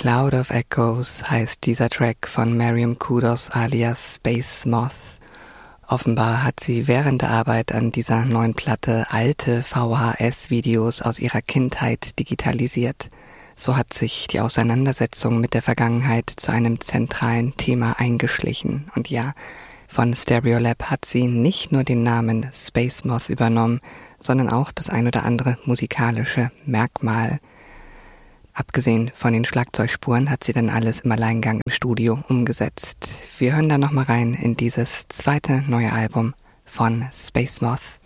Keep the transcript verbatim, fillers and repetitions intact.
Cloud of Echoes heißt dieser Track von Miriam Kudos alias Space Moth. Offenbar hat sie während der Arbeit an dieser neuen Platte alte V H S-Videos aus ihrer Kindheit digitalisiert. So hat sich die Auseinandersetzung mit der Vergangenheit zu einem zentralen Thema eingeschlichen. Und ja, von Stereolab hat sie nicht nur den Namen Space Moth übernommen, sondern auch das ein oder andere musikalische Merkmal. Abgesehen von den Schlagzeugspuren hat sie dann alles im Alleingang im Studio umgesetzt. Wir hören da nochmal rein in dieses zweite neue Album von Space Moth.